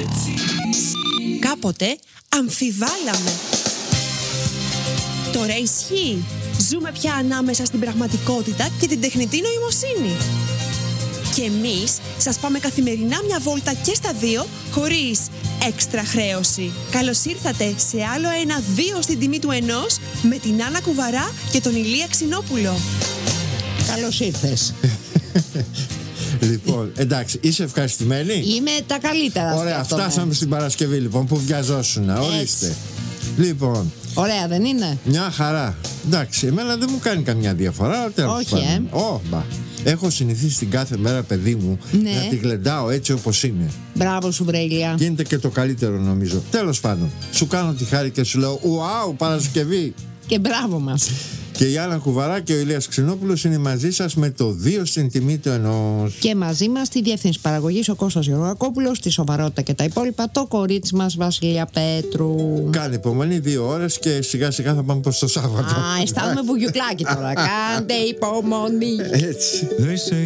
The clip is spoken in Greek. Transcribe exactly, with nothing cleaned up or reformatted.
Κάποτε αμφιβάλαμε. Τώρα ισχύει. Ζούμε πια ανάμεσα στην πραγματικότητα και την τεχνητή νοημοσύνη. Και εμείς σας πάμε καθημερινά μια βόλτα και στα δύο, χωρίς έξτρα χρέωση. Καλώς ήρθατε σε άλλο ένα δύο στην τιμή του ενός, με την Άννα Κουβαρά και τον Ηλία Ξινόπουλο. Καλώς ήρθες. Λοιπόν, εντάξει, είσαι ευχαριστημένη? Είμαι τα καλύτερα. Ωραία, φτάσαμε στην Παρασκευή λοιπόν που βιαζόσουν. Ορίστε. Λοιπόν. Ωραία, δεν είναι? Μια χαρά. Εντάξει, εμένα δεν μου κάνει καμιά διαφορά. Όχι, ε. Oh, μπα. Έχω συνηθίσει την κάθε μέρα, παιδί μου, ναι, να τη γλεντάω έτσι όπως είναι. Μπράβο σου, Βρέλια. Γίνεται και το καλύτερο, νομίζω. Τέλος πάντων, σου κάνω τη χάρη και σου λέω ουάου, Παρασκευή. Και μπράβο μας. Και η Άννα Κουβαρά και ο Ηλίας Ξινόπουλος είναι μαζί σας με το δύο στην τιμή του ενός. Και μαζί μας στη διεύθυνση παραγωγής ο Κώστας Γεωργακόπουλος, τη σοβαρότητα και τα υπόλοιπα, το κορίτσι μας Βασιλεία Πέτρου. Κάνε υπομονή δύο ώρες και σιγά σιγά θα πάμε προς το Σάββατο. Α, αισθάνομαι βουγιουκλάκι τώρα. Κάντε υπομονή. Έτσι.